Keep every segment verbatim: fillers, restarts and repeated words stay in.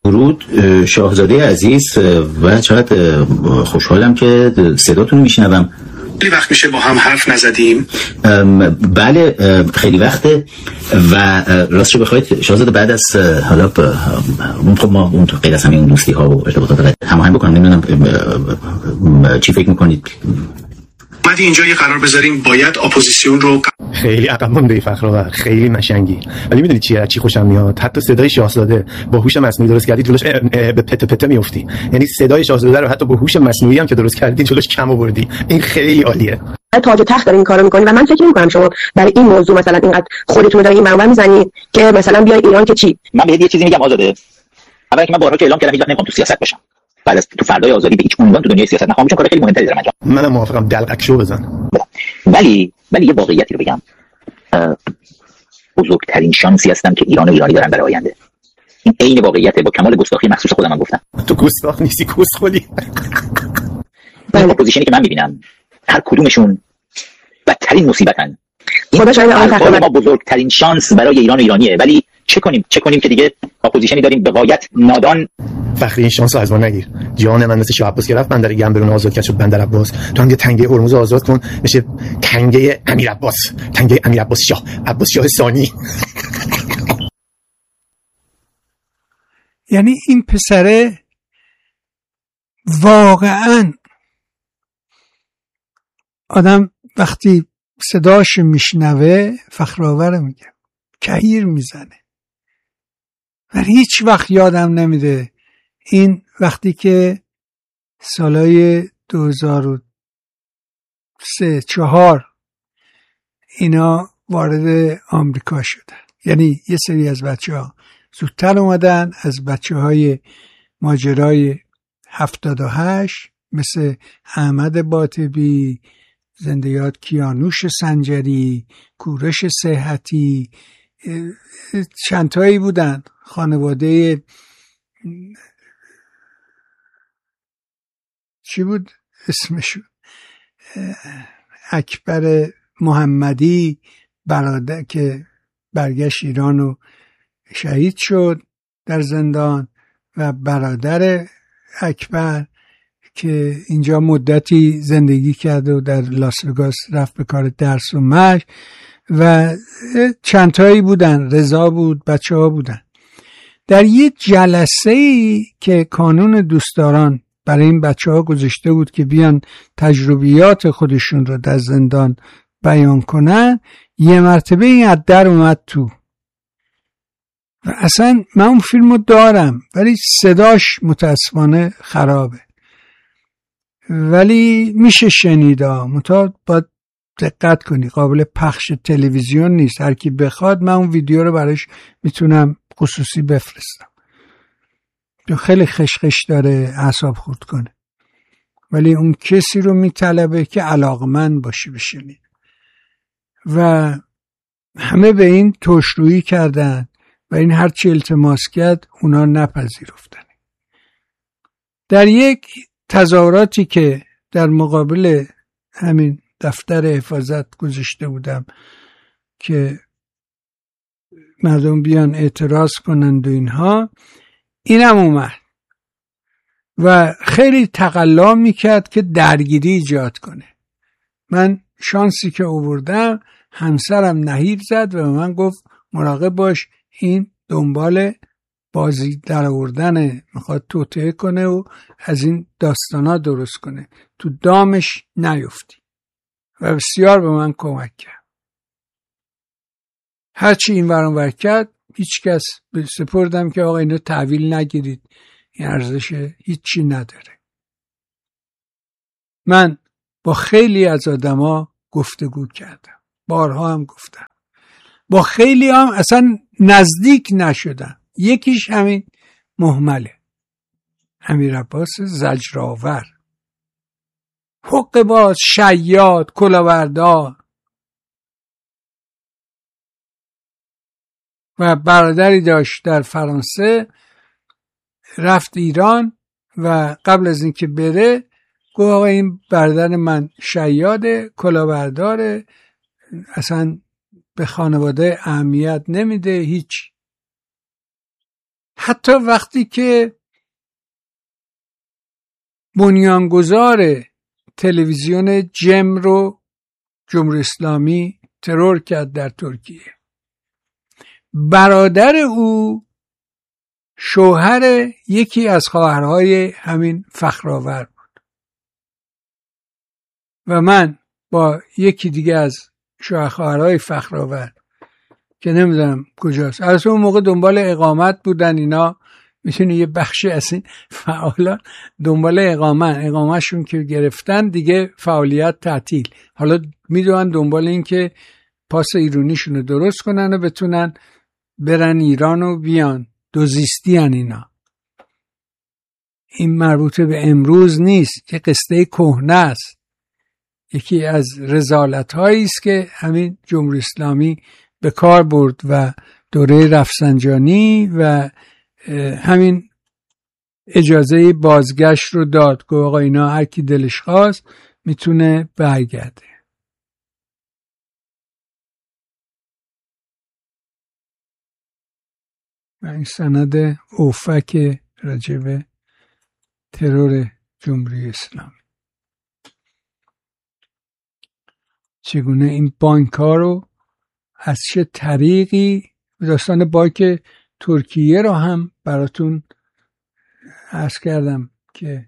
درود شاهزاده عزیز و چقدر خوشحالم که صداتون میشنوم. خیلی وقت میشه با هم حرف نزدیم. بله خیلی وقته و راستش بخواید شاهزاده بعد از حالا خب ما اون غیر از همین اون دوستی ها و ارتباطات هماهنگ بکنم، نمیدونم چی فکر میکنید؟ اومدی اینجا یه قرار بذاریم باید اپوزیسیون رو. خیلی عقب مونده فخرآور، خیلی مشنگی، ولی میدونی چیه چی خوشم میاد؟ حتی صدای شاهزاده با هوش مصنوعی درست کردی جلوش به پت پت میافتی. یعنی صدای شاهزاده رو حتی با هوش مصنوعی هم که درست کردی جلوش کم آوردی. این خیلی عالیه. تاج و تخت دارین این کارو میکنین و من فکر میکنم شما برای این موضوع مثلا اینقدر خودتون رو دارین این منور میزنید که مثلا بیای ایران که چی. من بهت یه چیزی میگم آزاده. اولا که من بارها که اعلام کردم هیچ وقت نمیخوام تو سیاست باشم. بعد از تو فردای آزادی به هیچ عنوان تو دنیای سیاست نخواهم، چون کار خیلی مهمتری دارم انجام. منم موافقم، دلقک شو بزن. ولی ولی یه واقعیتی رو بگم، بزرگترین شانسی هستم که ایران و ایرانی دارن برای آینده. این عین واقعیته، با کمال گستاخی مخصوص خودم هم گفتم. تو گستاخ نیستی، کسخلی. این اپوزیشنی که من میبینم هر کدومشون بدترین مصیبتن. خدا شاید آقای ما بزرگترین شانس برای ایران و ایرانیه، ولی چه کنیم چه کنیم که دیگه اپوزیشنی داریم به غایت نادان. فخری این شانس رو از ما نگیر. جان من مثل شاه عباس که رفت بندر گنبرون آزاد کرد شد بندر عباس، تو هم یه تنگه هرمز آزاد کن بشه تنگه امیر عباس، تنگه امیر عباس شاه، عباس شاه ثانی. یعنی این پسره واقعا آدم وقتی صداش میشنوه فخرآور میگه کهیر میزنه. و هیچ وقت یادم نمیده این وقتی که سالای دو هزار و سه چهار اینا وارد آمریکا شدن، یعنی یه سری از بچه ها زودتر اومدن از بچه های ماجرای هفتاد و هشت مثل احمد باطبی، زنده یاد کیانوش سنجری، کوروش صحتی، چندتایی بودن، خانواده چی بود اسمشون، اکبر محمدی برادر که برگشت ایران و شهید شد در زندان، و برادر اکبر که اینجا مدتی زندگی کرد و در لاس وگاس رفت به کار درس و مشق، و چندتایی بودن، رضا بود، بچه ها بودن. در یه جلسه‌ای که کانون دوستداران برای این بچه ها گذاشته بود که بیان تجربیات خودشون رو در زندان بیان کنن، یه مرتبه این از در اومد تو و اصلا من اون فیلم رو دارم ولی صداش متاسفانه خرابه، ولی میشه شنیدا، متا باید دقت کنی، قابل پخش تلویزیون نیست. هر کی بخواد من اون ویدیو رو براش میتونم خصوصی بفرستم، خیلی خشخش داره، اعصاب خورد کنه، ولی اون کسی رو میطلبه که علاقمند باشه بشنید. و همه به این توشرویی کردن و این هرچی التماس کرد اونا نپذیرفتن. در یک تظاهراتی که در مقابل همین دفتر حفاظت گذاشته بودم که مردم بیان اعتراض کنند و اینها، اینم اومد و خیلی تقلا میکرد که درگیری ایجاد کنه. من شانسی که آوردم همسرم نهیب زد و به من گفت مراقب باش، این دنبال بازی در آوردن، میخواد توطئه کنه و از این داستانا درست کنه، تو دامش نیفتی. و بسیار به من کمک کرد. هرچی این وران ور کرد هیچ کس سپردم که آقا اینو تحویل نگیرید، این ارزش هیچی نداره. من با خیلی از آدما گفتگو کردم، بارها هم گفتم، با خیلی هم اصلا نزدیک نشدم. یکیش همین مهمله، امیر عباس زجرآور، حق باز، شیاد، کلاهبردار، و برادری داشت در فرانسه، رفت ایران و قبل از اینکه بره گفت آقا این برادر من شیاده، کلاهبرداره، اصلا به خانواده اهمیت نمیده، هیچ. حتی وقتی که بنیانگذار تلویزیون جم رو جمهوری اسلامی ترور کرد در ترکیه، برادر او شوهر یکی از خواهرهای همین فخرآور بود و من با یکی دیگه از شوهر خواهرهای فخرآور که نمیدونم کجاست، از اون موقع دنبال اقامت بودن اینا، میتونی یه بخشی از این فعالان دنبال اقامت اقامتشون که گرفتن دیگه فعالیت تعطیل، حالا میدونن دنبال این که پاس ایرونیشون رو درست کنن و بتونن برن ایران و بیان. دوزیستی هن اینا. این مربوط به امروز نیست، که قصه کهنه است. یکی از رذالت هایی است که همین جمهوری اسلامی به کار برد و دوره رفسنجانی و همین اجازه بازگشت رو داد که آقا اینا هر کی دلش خواست میتونه برگرده. و این سند اوفک راجب ترور جمهوری اسلامی، چگونه این بانک ها رو از چه طریقی، داستان بانک ترکیه رو هم براتون عرض کردم که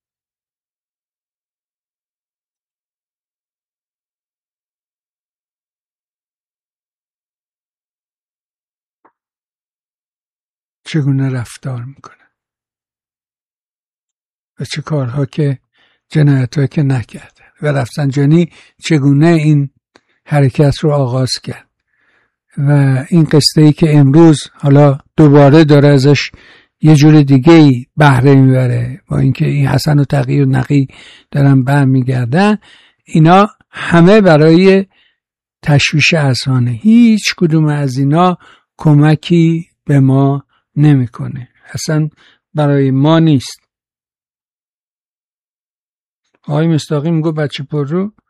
چگونه رفتار میکنه و چه کارها که جنایت‌ها که نکرده و رفسنجانی چگونه این حرکت رو آغاز کرد و این قصه ای که امروز حالا دوباره داره ازش یه جور دیگه ای بهره میبره، با اینکه این حسن و تقی و نقی دارن برمیگردن، اینا همه برای تشویش اذهانه. هیچ کدوم از اینا کمکی به ما نمیکنه، اصلا برای ما نیست. آقای مصداقی میگه بچه پر رو